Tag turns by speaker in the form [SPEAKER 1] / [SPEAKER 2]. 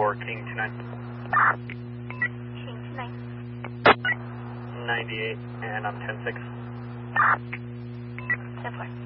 [SPEAKER 1] for King 29.
[SPEAKER 2] King 29.
[SPEAKER 1] 98, and I'm 10-6.
[SPEAKER 2] 10-4.